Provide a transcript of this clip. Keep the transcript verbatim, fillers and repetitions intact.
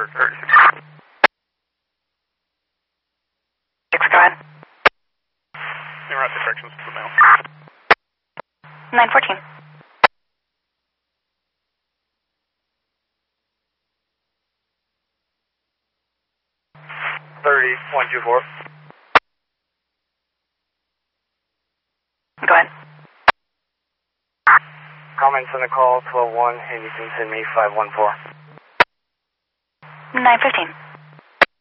for thirty-six. Six, go ahead. They were at the directions to the mail. nine fourteen. thirty, one two four. Go ahead. Comments on the call, twelve one, and you can send me five one four. nine fifteen.